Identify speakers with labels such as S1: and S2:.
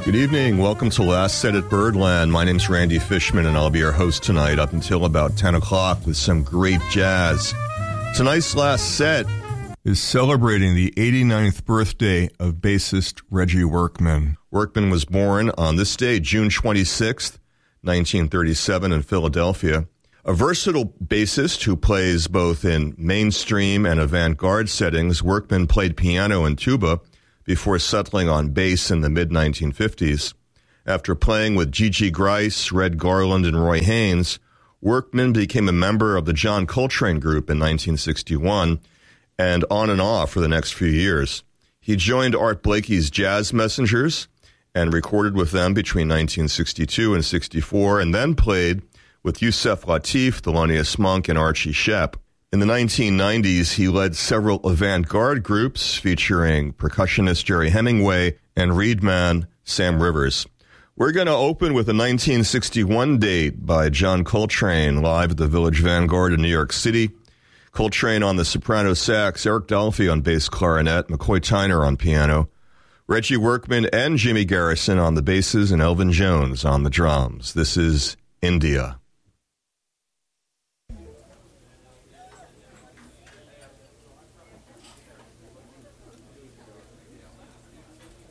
S1: Good evening. Welcome to Last Set at Birdland. My name's Randy Fishman, and I'll be your host tonight up until about 10 o'clock with some great jazz. Tonight's last set is celebrating the 89th birthday of bassist Reggie Workman. Workman was born on this day, June 26th, 1937 in Philadelphia. A versatile bassist who plays both in mainstream and avant-garde settings, Workman played piano and tuba before settling on bass in the mid-1950s. After playing with Gigi Grice, Red Garland, and Roy Haynes, Workman became a member of the John Coltrane Group in 1961 and on and off for the next few years. He joined Art Blakey's Jazz Messengers and recorded with them between 1962 and 64, and then played with Yusef Lateef, Thelonious Monk, and Archie Shepp. In the 1990s, he led several avant-garde groups featuring percussionist Jerry Hemingway and reedman Sam Rivers. We're going to open with a 1961 date by John Coltrane live at the Village Vanguard in New York City. Coltrane on the soprano sax, Eric Dolphy on bass clarinet, McCoy Tyner on piano, Reggie Workman and Jimmy Garrison on the basses, and Elvin Jones on the drums. This is India.